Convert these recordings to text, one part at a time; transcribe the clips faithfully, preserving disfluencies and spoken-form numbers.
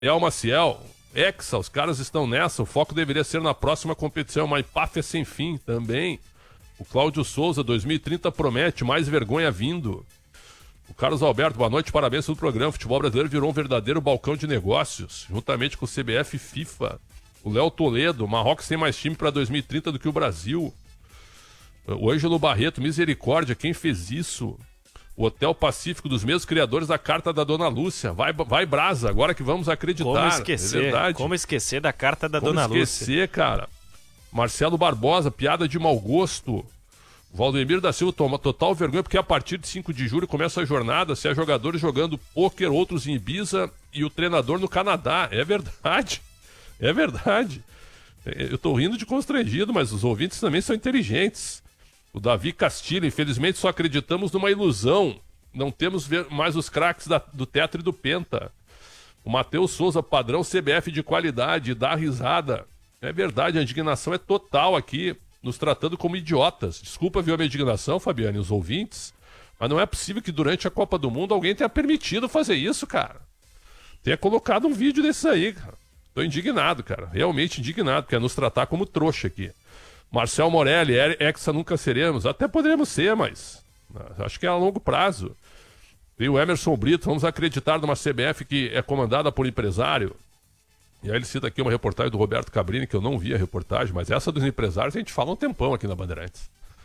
El Maciel, Hexa, os caras estão nessa, o foco deveria ser na próxima competição, uma empáfia sem fim também. O Cláudio Souza, dois mil e trinta promete, mais vergonha vindo. O Carlos Alberto, boa noite, parabéns pelo programa. O futebol brasileiro virou um verdadeiro balcão de negócios, juntamente com o C B F e FIFA. O Léo Toledo, Marrocos tem mais time para dois mil e trinta do que o Brasil. O Ângelo Barreto, misericórdia, quem fez isso? O Hotel Pacífico, dos mesmos criadores da Carta da Dona Lúcia. Vai, vai Brasa, agora que vamos acreditar. Como esquecer, é verdade. Como esquecer da Carta da Como Dona Lúcia? Como esquecer, cara. Marcelo Barbosa, piada de mau gosto. Valdemir da Silva toma total vergonha porque a partir de cinco de julho começa a jornada, se há jogadores jogando pôquer, outros em Ibiza e o treinador no Canadá. É verdade. É verdade. Eu tô rindo de constrangido, mas os ouvintes também são inteligentes. O Davi Castilho, infelizmente só acreditamos numa ilusão. Não temos mais os craques da, do Tetra e do Penta. O Matheus Souza, padrão C B F de qualidade, dá risada. É verdade, a indignação é total aqui, nos tratando como idiotas. Desculpa, viu a minha indignação, Fabiano, e os ouvintes, mas não é possível que durante a Copa do Mundo alguém tenha permitido fazer isso, cara. Tenha colocado um vídeo desse aí, cara. Tô indignado, cara. Realmente indignado, porque é nos tratar como trouxa aqui. Marcel Morelli, Hexa nunca seremos. Até poderíamos ser, mas acho que é a longo prazo. E o Emerson Brito, vamos acreditar numa C B F que é comandada por empresário. E aí ele cita aqui uma reportagem do Roberto Cabrini, que eu não vi a reportagem, mas essa dos empresários a gente fala um tempão aqui na Bandeirantes.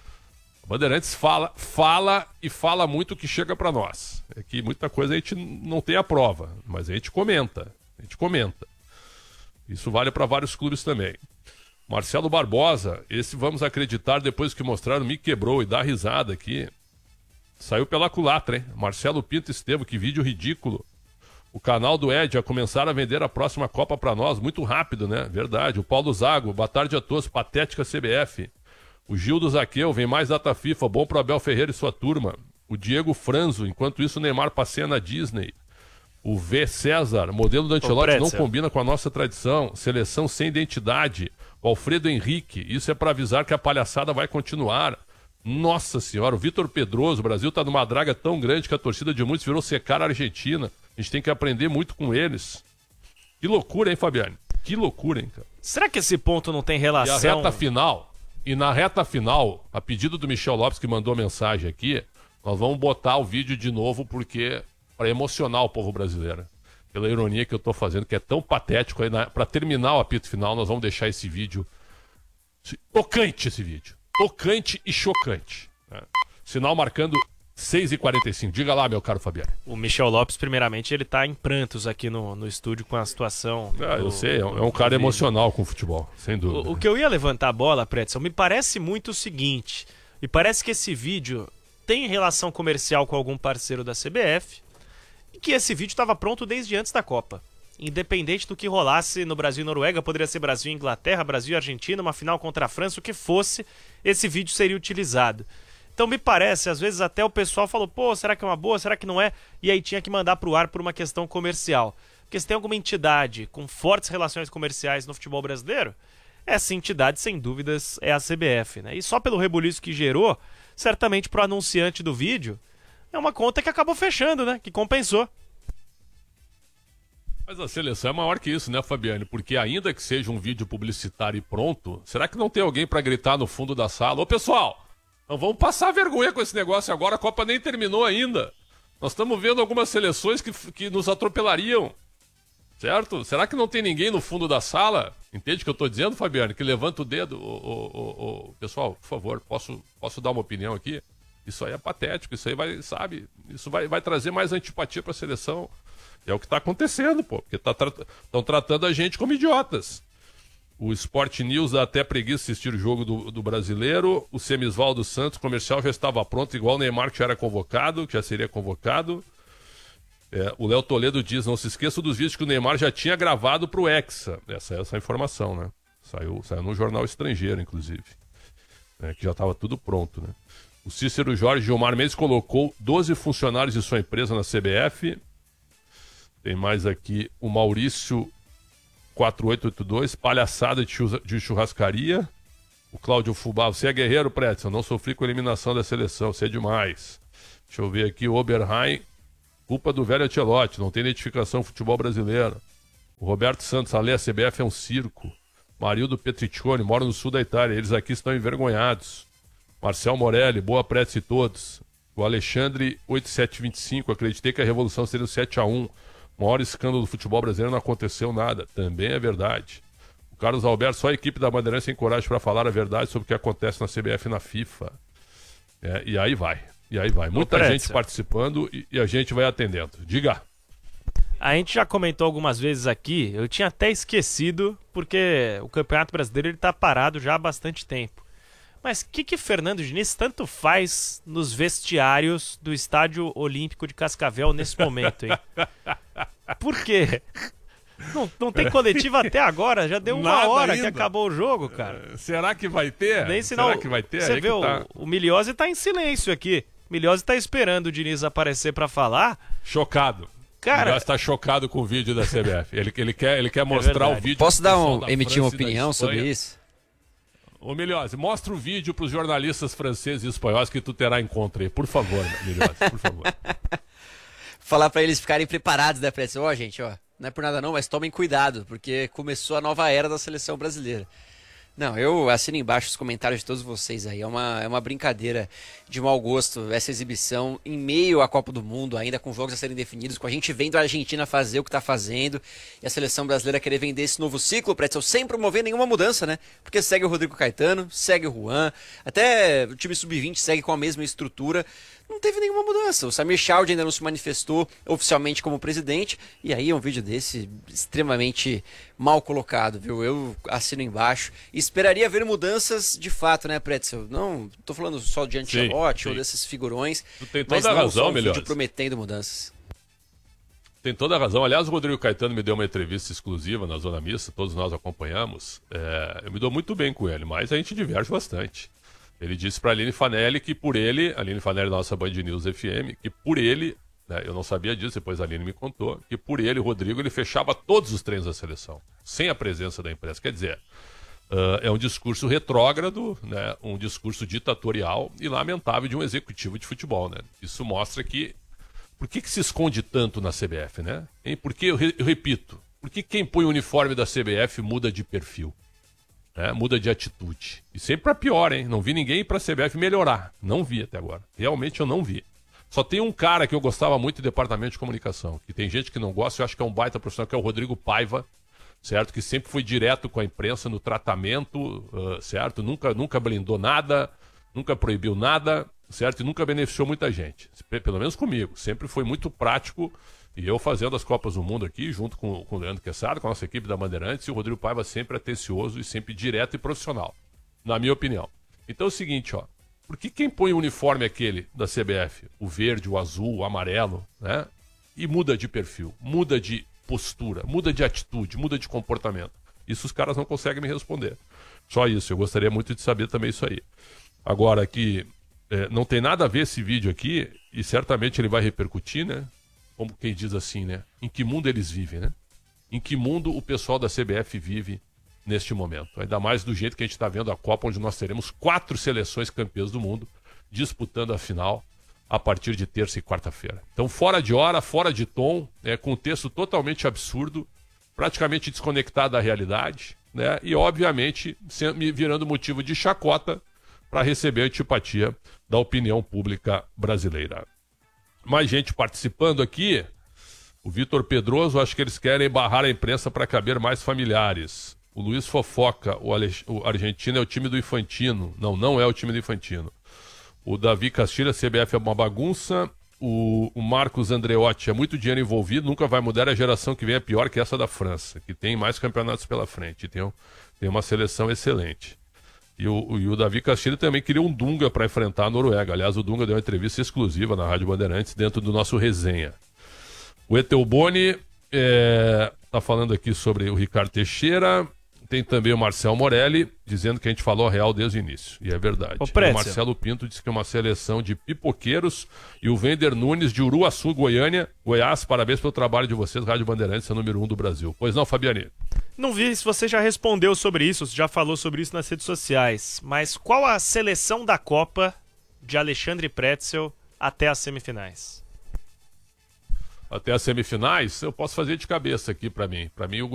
A Bandeirantes fala, fala e fala muito o que chega para nós. É que muita coisa a gente não tem a prova, mas a gente comenta. A gente comenta. Isso vale para vários clubes também. Marcelo Barbosa, esse vamos acreditar depois que mostraram, me quebrou e dá risada aqui. Saiu pela culatra, hein? Marcelo Pinto Estevo, que vídeo ridículo. O canal do Ed a começar a vender a próxima Copa para nós, muito rápido, né? Verdade. O Paulo Zago, boa tarde a todos, patética C B F. O Gil do Zaqueu, vem mais data FIFA, bom pro Abel Ferreira e sua turma. O Diego Franzo, enquanto isso o Neymar passeia na Disney. O V. César, modelo do Ancelotti não combina com a nossa tradição, seleção sem identidade. O Alfredo Henrique, isso é para avisar que a palhaçada vai continuar. Nossa senhora, o Vitor Pedroso, o Brasil tá numa draga tão grande que a torcida de muitos virou secar a Argentina. A gente tem que aprender muito com eles. Que loucura, hein, Fabiane? Que loucura, hein, cara? Será que esse ponto não tem relação... E a reta final, e na reta final, a pedido do Michel Lopes, que mandou a mensagem aqui, nós vamos botar o vídeo de novo porque para emocionar o povo brasileiro. Pela ironia que eu tô fazendo, que é tão patético, aí para terminar o apito final, nós vamos deixar esse vídeo tocante, esse vídeo. Tocante e chocante. Né? Sinal marcando seis e quarenta e cinco. Diga lá, meu caro Fabiano. O Michel Lopes, primeiramente, ele tá em prantos aqui no, no estúdio com a situação. Ah, do, eu sei, é um, é um cara emocional com o futebol, sem dúvida. O, o que eu ia levantar a bola, Pretzel, me parece muito o seguinte. Me parece que esse vídeo tem relação comercial com algum parceiro da C B F e que esse vídeo estava pronto desde antes da Copa. Independente do que rolasse no Brasil e Noruega, poderia ser Brasil e Inglaterra, Brasil e Argentina, uma final contra a França, o que fosse, esse vídeo seria utilizado. Então me parece, às vezes até o pessoal falou, pô, será que é uma boa, será que não é? E aí tinha que mandar pro ar por uma questão comercial. Porque se tem alguma entidade com fortes relações comerciais no futebol brasileiro, essa entidade, sem dúvidas, é a C B F, né? E só pelo rebuliço que gerou, certamente pro anunciante do vídeo, é uma conta que acabou fechando, né? Que compensou. Mas a seleção é maior que isso, né, Fabiane? Porque ainda que seja um vídeo publicitário e pronto, será que não tem alguém para gritar no fundo da sala? Ô, pessoal, não vamos passar vergonha com esse negócio agora, a Copa nem terminou ainda. Nós estamos vendo algumas seleções que, que nos atropelariam, certo? Será que não tem ninguém no fundo da sala? Entende o que eu estou dizendo, Fabiane? Que levanta o dedo. Ô, ô, ô, ô, pessoal, por favor, posso, posso dar uma opinião aqui? Isso aí é patético, isso aí vai, sabe, isso vai, vai trazer mais antipatia para a seleção. É o que está acontecendo, pô, porque estão tá, tra- tratando a gente como idiotas. O Sport News dá até preguiça assistir o jogo do, do brasileiro. O Semisvaldo Santos, comercial, já estava pronto, igual o Neymar, que já era convocado, que já seria convocado. É, o Léo Toledo diz, não se esqueça dos vídeos que o Neymar já tinha gravado para o Hexa. Essa é essa informação, né? Saiu, saiu no jornal estrangeiro, inclusive. É, que já estava tudo pronto, né? O Cícero Jorge Gilmar Mendes colocou doze funcionários de sua empresa na C B F. Tem mais aqui o Maurício quatro oito oito dois, palhaçada de churrascaria. O Cláudio Fubá, você é guerreiro, Pretzel, não sofri com a eliminação da seleção, você é demais. Deixa eu ver aqui o Oberheim, culpa do velho Ancelotti, não tem identificação com o futebol brasileiro. O Roberto Santos, Ale, a C B F é um circo. Marildo Petriccioni, mora no sul da Itália. Eles aqui estão envergonhados. Marcel Morelli, boa prece todos. O Alexandre oito sete dois cinco, acreditei que a revolução seria o sete a um. O maior escândalo do futebol brasileiro, não aconteceu nada. Também é verdade. O Carlos Alberto, só a equipe da Bandeirantes tem coragem para falar a verdade sobre o que acontece na C B F e na FIFA. É, e aí vai. E aí vai. Muita Ô, gente participando e, e a gente vai atendendo. Diga. A gente já comentou algumas vezes aqui, eu tinha até esquecido, porque o Campeonato Brasileiro ele tá parado já há bastante tempo. Mas o que que Fernando Diniz tanto faz nos vestiários do Estádio Olímpico de Cascavel nesse momento, hein? Por quê? Não, não tem coletiva até agora, já deu uma Nada hora ainda. que acabou o jogo, cara. Uh, será que vai ter? Nem sinal. Será que vai ter? Você Aí vê, que tá. o, o Milhose tá em silêncio aqui. O Milhose tá esperando o Diniz aparecer pra falar. Chocado. Cara, O está chocado com o vídeo da C B F. Ele, ele, quer, ele quer mostrar o verdade. vídeo. Posso pro dar pessoal um, da emitir uma França e da opinião Espanha. sobre isso? Ô, Milhose, mostra o vídeo para os jornalistas franceses e espanhóis que tu terá encontro aí. Por favor, Milhose, por favor. Falar pra eles ficarem preparados, né, Preto? Ó, gente, ó, não é por nada não, mas tomem cuidado, porque começou a nova era da seleção brasileira. Não, eu assino embaixo os comentários de todos vocês aí. É uma, é uma brincadeira de mau gosto essa exibição em meio à Copa do Mundo, ainda com jogos a serem definidos, com a gente vendo a Argentina fazer o que tá fazendo e a seleção brasileira querer vender esse novo ciclo, Pretzel, sem promover nenhuma mudança, né? Porque segue o Rodrigo Caetano, segue o Juan, até o time sub vinte segue com a mesma estrutura. Não teve nenhuma mudança. O Samir Chaud ainda não se manifestou oficialmente como presidente. E aí é um vídeo desse extremamente mal colocado, viu? Eu assino embaixo. E esperaria ver mudanças de fato, né, Pretzel? Não tô falando só de Ancelotti ou desses figurões. Tu tem Mas toda a não razão, só um vídeo Milhose. prometendo mudanças. Tem toda a razão. Aliás, o Rodrigo Caetano me deu uma entrevista exclusiva na Zona Mista, todos nós acompanhamos. É, eu me dou muito bem com ele, mas a gente diverge bastante. Ele disse para a Aline Fanelli que por ele, a Aline Fanelli da nossa Band News F M, que por ele, né, eu não sabia disso, depois a Aline me contou, que por ele, o Rodrigo, ele fechava todos os treinos da seleção, sem a presença da imprensa. Quer dizer, uh, é um discurso retrógrado, né, um discurso ditatorial e lamentável de um executivo de futebol. Né? Isso mostra que... Por que, que se esconde tanto na C B F, né? Hein? Porque, eu, re, eu repito, por que quem põe o uniforme da C B F muda de perfil? É, muda de atitude. E sempre pra pior, hein? Não vi ninguém ir pra C B F melhorar. Não vi até agora. Realmente eu não vi. Só tem um cara que eu gostava muito do departamento de comunicação, que tem gente que não gosta, eu acho que é um baita profissional, que é o Rodrigo Paiva, certo? Que sempre foi direto com a imprensa no tratamento, uh, certo? Nunca, nunca blindou nada, nunca proibiu nada, certo? E nunca beneficiou muita gente. Pelo menos comigo. Sempre foi muito prático. E eu fazendo as Copas do Mundo aqui, junto com, com o Leandro Quesada, com a nossa equipe da Bandeirantes, e o Rodrigo Paiva sempre atencioso e sempre direto e profissional, na minha opinião. Então é o seguinte, ó, por que quem põe o uniforme aquele da C B F, o verde, o azul, o amarelo, né, e muda de perfil, muda de postura, muda de atitude, muda de comportamento? Isso os caras não conseguem me responder. Só isso, eu gostaria muito de saber também isso aí. Agora, que é, não tem nada a ver esse vídeo aqui, e certamente ele vai repercutir, né? Como quem diz assim, né? Em que mundo eles vivem, né? Em que mundo o pessoal da C B F vive neste momento? Ainda mais do jeito que a gente está vendo a Copa, onde nós teremos quatro seleções campeãs do mundo disputando a final a partir de terça e quarta-feira. Então, fora de hora, fora de tom, né? Com um texto totalmente absurdo, praticamente desconectado da realidade, né? E, obviamente, me virando motivo de chacota para receber a antipatia da opinião pública brasileira. Mais gente participando aqui. O Vitor Pedroso, acho que eles querem barrar a imprensa para caber mais familiares. O Luiz Fofoca, o, Ale... o Argentina é o time do Infantino. Não, não é o time do Infantino. O Davi Castilho, a C B F é uma bagunça. O, o Marcos Andreotti, é muito dinheiro envolvido, nunca vai mudar. A geração que vem é pior que essa da França, que tem mais campeonatos pela frente. Tem, um... tem uma seleção excelente. E o, e o Davi Castilho também queria um Dunga para enfrentar a Noruega. Aliás, o Dunga deu uma entrevista exclusiva na Rádio Bandeirantes dentro do nosso resenha. O Etelboni é, tá falando aqui sobre o Ricardo Teixeira. Tem também o Marcel Morelli dizendo que a gente falou a real desde o início. E é verdade. Ô, o Marcelo Pinto disse que é uma seleção de pipoqueiros. E o Vender Nunes de Uruaçu, Goiânia. Goiás, parabéns pelo trabalho de vocês. Rádio Bandeirantes é o número um do Brasil. Pois não, Fabiani? Não vi se você já respondeu sobre isso, se já falou sobre isso nas redes sociais. Mas qual a seleção da Copa de Alexandre Pretzel até as semifinais? até as semifinais, eu posso fazer de cabeça aqui pra mim. Pra mim, o